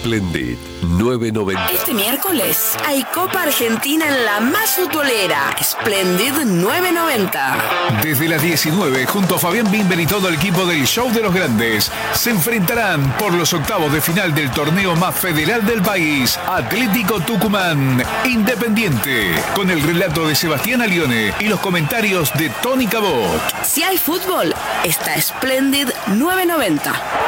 Splendid 990. Este miércoles hay Copa Argentina en la más futbolera, Splendid 990. Desde las 19, junto a Fabián Bimber y todo el equipo del Show de los Grandes, se enfrentarán por los octavos de final del torneo más federal del país, Atlético Tucumán, Independiente, con el relato de Sebastián Alione y los comentarios de Tony Cabot. Si hay fútbol, está Splendid 990.